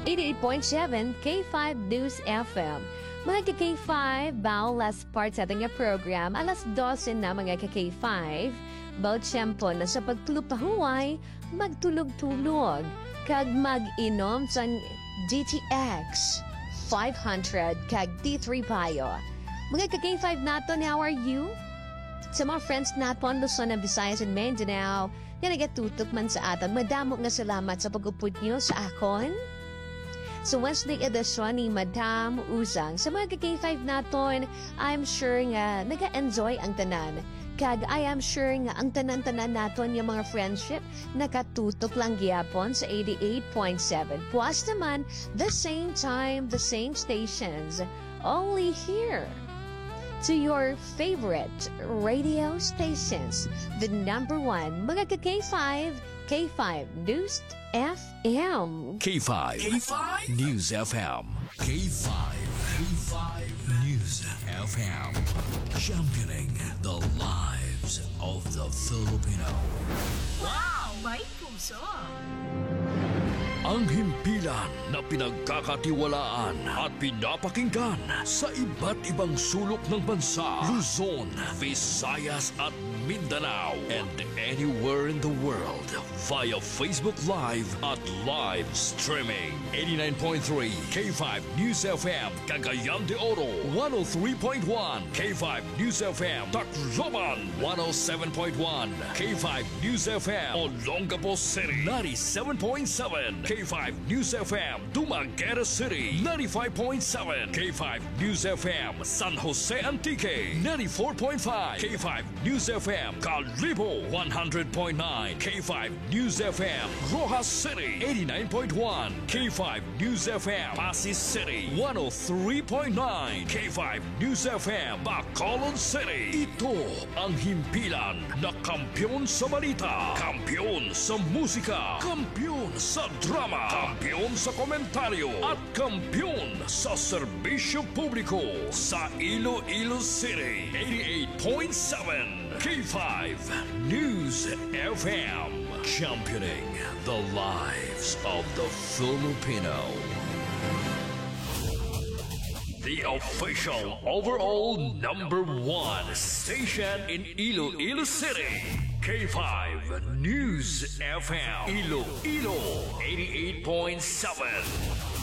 88.7 K5 News FM. Mga ka-K5, bao last part sa ating program, alas 12 na mga ka-K5. Bao tiyempo na sa pagtulog-pahuway, magtulog-tulog, kag mag-inom sa GTX 500 kag D3 payo. Mga ka-K5 naton, how are you? Sa mga friends naton, Luzon, Visayas, and Mindanao, na nagatutok man sa aton, madamo nga salamat sa pag-upod niyo sa akon. Sa Wednesday edisyon ni Madam Uzang, sa mga K5 naton, I'm sure nga nag-enjoy ang tanan. Kag I am sure nga ang tanan-tanan naton yung mga friendship nakatutok lang gyapon sa 88.7. Plus naman, the same time, the same stations, only here to your favorite radio stations. The number one, mga K5, K5 News FM. K5. K5 News FM. K5. K5 News FM. Championing the lives of the Filipino. Wow! May puso! Ang himpilan na pinagkakatiwalaan at pinapakinggan sa iba't ibang sulok ng bansa, Luzon, Visayas at Mindanao, and anywhere in the world via Facebook Live at live streaming. 89.3 K5 News FM, Cagayan de Oro, 103.1 K5 News FM, Tacloban, 107.1 K5 News FM, Olongapo City, 97.7 K5 News FM, Dumaguete City, 95.7 K5 News FM, San Jose Antique, 94.5 K5 News FM, Calibo, 100.9 K5 News FM, Rojas City, 89.1 K5 News FM, Pasig City, 103.9 K5 News FM, Bacolod City. Ito ang himpilan na kampiyon sa balita, kampiyon sa musika, kampiyon sa drama, kampiyon sa komentaryo, at kampiyon sa serbisyo publiko sa Iloilo City. 88.7 K5 News FM, championing the lives of the Filipino. The official overall number one station in Iloilo City. K5 News FM, Iloilo 88.7.